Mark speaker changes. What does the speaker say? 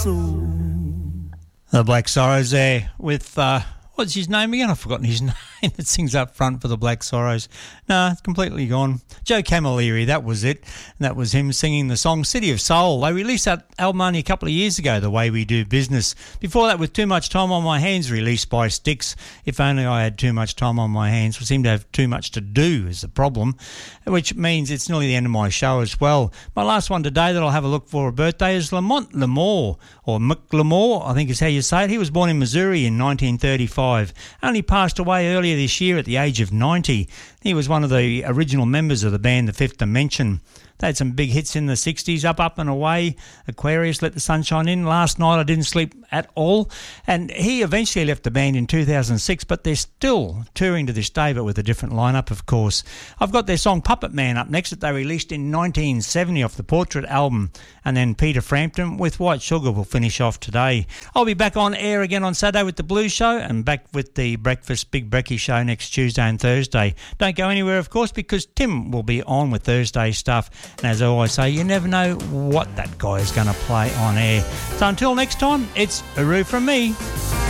Speaker 1: The Black Sorrows there with, what's his name again? I've forgotten his name that sings up front for the Black Sorrows. No, it's completely gone. Joe Camilleri, that was it. And that was him singing the song City of Soul. They released that album only a couple of years ago, The Way We Do Business. Before that, with Too Much Time on My Hands, released by Styx. If only I had too much time on my hands. We seem to have too much to do is the problem, which means it's nearly the end of my show as well. My last one today that I'll have a look for a birthday is Lamont Lamore, or McLemore, I think is how you say it. He was born in Missouri in 1935. Only passed away earlier this year at the age of 90. He was one of the original members of the band The Fifth Dimension. They had some big hits in the 60s, Up and Away, Aquarius, Let the Sunshine In. Last night I didn't sleep at all. And he eventually left the band in 2006, but they're still touring to this day, but with a different lineup, of course. I've got their song Puppet Man up next that they released in 1970 off the Portrait album. And then Peter Frampton with White Sugar will finish off today. I'll be back on air again on Saturday with the Blues Show and back with the Breakfast Big Brecky Show next Tuesday and Thursday. Don't go anywhere, of course, because Tim will be on with Thursday stuff. And as I always say, you never know what that guy is going to play on air. So until next time, it's Uru from me.